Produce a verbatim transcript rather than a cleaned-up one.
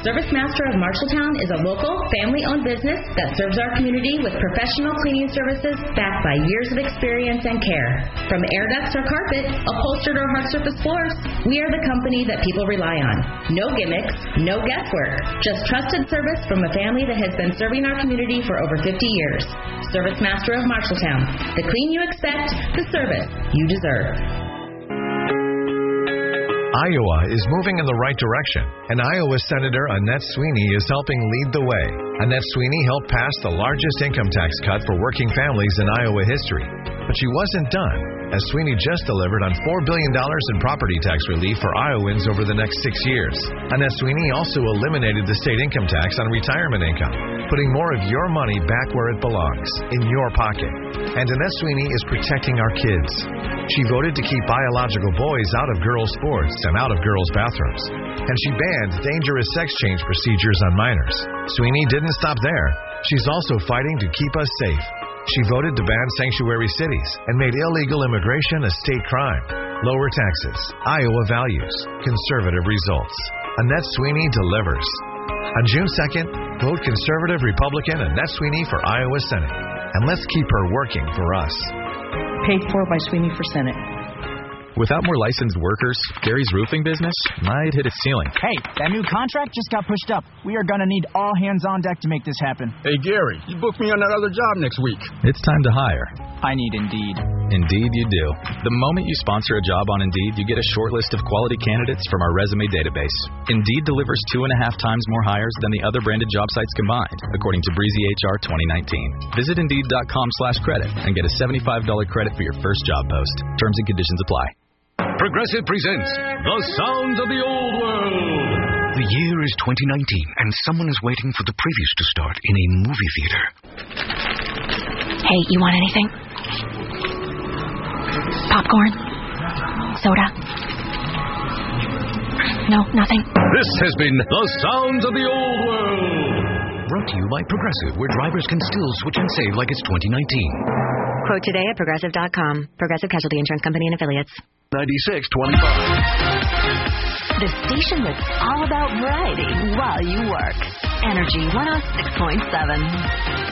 Service Master of Marshalltown is a local, family-owned business that serves our community with professional cleaning services backed by years of experience and care. From air ducts or carpet, upholstered or hard surface floors, we are the company that people rely on. No gimmicks, no guesswork, just trusted service from a family that has been serving our community for over fifty years. Service Master of Marshalltown. The clean you expect, the service you deserve. Iowa is moving in the right direction, and Iowa Senator Annette Sweeney is helping lead the way. Annette Sweeney helped pass the largest income tax cut for working families in Iowa history. But she wasn't done, as Sweeney just delivered on four billion dollars in property tax relief for Iowans over the next six years. Annette Sweeney also eliminated the state income tax on retirement income, putting more of your money back where it belongs, in your pocket. And Annette Sweeney is protecting our kids. She voted to keep biological boys out of girls' sports and out of girls' bathrooms. And she banned dangerous sex change procedures on minors. Sweeney didn't stop there. She's also fighting to keep us safe. She voted to ban sanctuary cities and made illegal immigration a state crime. Lower taxes, Iowa values, conservative results. Annette Sweeney delivers. On June second, vote conservative Republican Annette Sweeney for Iowa Senate. And let's keep her working for us. Paid for by Sweeney for Senate. Without more licensed workers, Gary's roofing business might hit its ceiling. Hey, that new contract just got pushed up. We are going to need all hands on deck to make this happen. Hey, Gary, you booked me on that other job next week. It's time to hire. I need Indeed. Indeed you do. The moment you sponsor a job on Indeed, you get a short list of quality candidates from our resume database. Indeed delivers two and a half times more hires than the other branded job sites combined, according to Breezy H R twenty nineteen. Visit Indeed.com slash credit and get a seventy-five dollars credit for your first job post. Terms and conditions apply. Progressive presents The Sounds of the Old World. The year is twenty nineteen, and someone is waiting for the previews to start in a movie theater. Hey, you want anything? Popcorn? Soda? No, nothing? This has been The Sounds of the Old World. Brought to you by Progressive, where drivers can still switch and save like it's twenty nineteen. Quote today at Progressive dot com. Progressive Casualty Insurance Company and Affiliates. ninety-six twenty-five. The station that's all about variety while you work. Energy one oh six point seven.